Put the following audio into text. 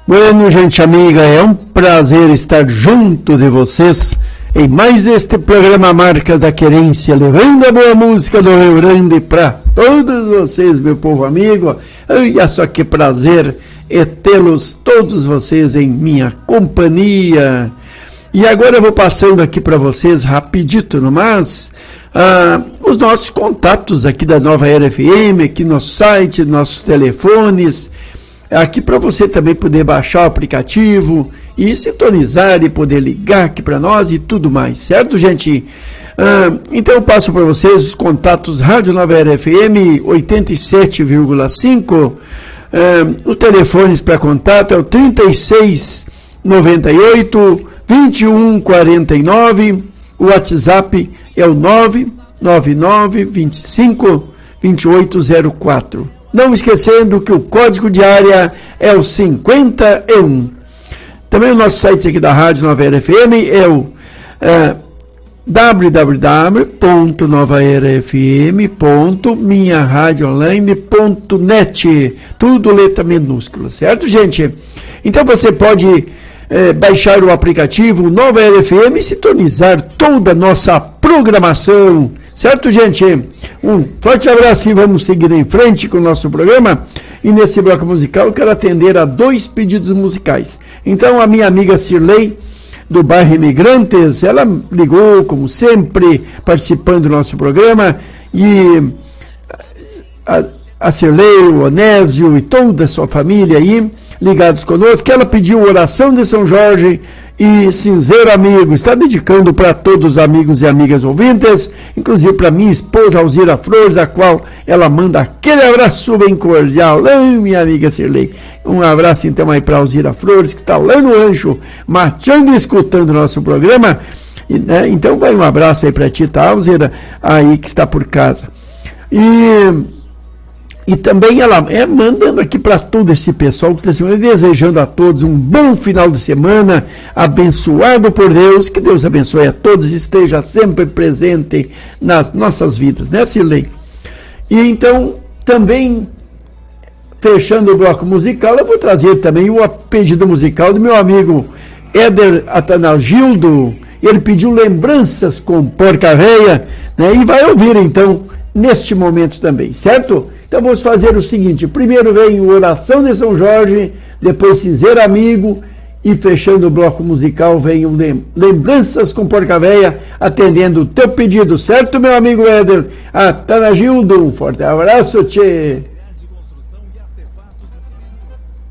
Bueno, gente amiga, é um prazer estar junto de vocês em mais este programa Marcas da Querência, levando a boa música do Rio Grande para todos vocês, meu povo amigo. Olha só que prazer é tê-los todos vocês em minha companhia. E agora eu vou passando aqui para vocês rapidito, mas os nossos contatos aqui da Nova Era FM, aqui no site, nossos telefones, aqui para você também poder baixar o aplicativo e sintonizar e poder ligar aqui para nós e tudo mais, certo, gente? Então eu passo para vocês os contatos Rádio Nova Era FM 87,5. Os telefones para contato é o 3698 2149. O WhatsApp é o 999 25 2804. Não esquecendo que o código de área é o 51. Também o nosso site aqui da Rádio Nova Era FM é o www.novaerafm.minharadioonline.net. Tudo letra minúscula, certo, gente? Então você pode baixar o aplicativo Nova Era FM e sintonizar toda a nossa programação, certo, gente? Um forte abraço e vamos seguir em frente com o nosso programa. E nesse bloco musical eu quero atender a 2 pedidos musicais. Então a minha amiga Cirlei, do bairro Imigrantes, ela ligou, como sempre, participando do nosso programa, e a Cirlei, o Onésio e toda a sua família aí, ligados conosco, ela pediu oração de São Jorge e Cinzeiro Amigo, está dedicando para todos os amigos e amigas ouvintes, inclusive para minha esposa Alzira Flores, a qual ela manda aquele abraço bem cordial. Minha amiga Cirlei, um abraço então aí para Alzira Flores, que está lá no rancho, mateando e escutando o nosso programa, e, né, então vai um abraço aí para a Tita Alzira, aí que está por casa. E também ela mandando aqui para todo esse pessoal que está se desejando a todos um bom final de semana, abençoado por Deus, que Deus abençoe a todos e esteja sempre presente nas nossas vidas, né, Cirlei? E então, também, fechando o bloco musical, eu vou trazer também o pedido musical do meu amigo Éder Atanagildo. Ele pediu Lembranças com Porca Véia, né, e vai ouvir então neste momento também, certo? Então vamos fazer o seguinte: primeiro vem o Oração de São Jorge, depois Cinzeiro Amigo, e fechando o bloco musical vem o Lembranças com Porca Véia, atendendo o teu pedido, certo, meu amigo Éder Atanagildo? Um forte abraço, tchê!